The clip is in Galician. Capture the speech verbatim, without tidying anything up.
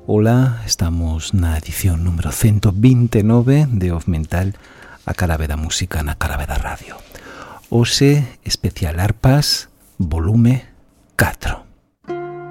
Ola, estamos na edición número ciento vinte e nove de Off Mental, a cara B da música na cara B da radio. Hoxe, especial arpas, volume catro.